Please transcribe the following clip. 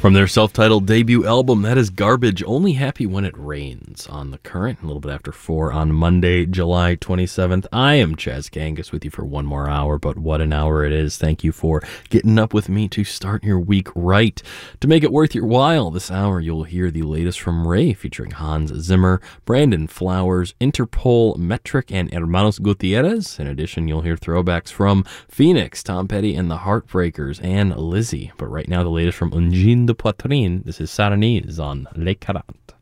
From their self-titled debut album, that is Garbage, Only Happy When It Rains, on The Current, a little bit after 4 on Monday, July 27th. I am Chaz Kangas with you for one more hour, but what an hour it is. Thank you for getting up with me to start your week right. To make it worth your while, this hour you'll hear the latest from Ray, featuring Hans Zimmer, Brandon Flowers, Interpol, Metric, and Hermanos Gutierrez. In addition, you'll hear throwbacks from Phoenix, Tom Petty and the Heartbreakers, and Lizzie. But right now, the latest from Ungine de Poitrine. This is Saranese on Les 40.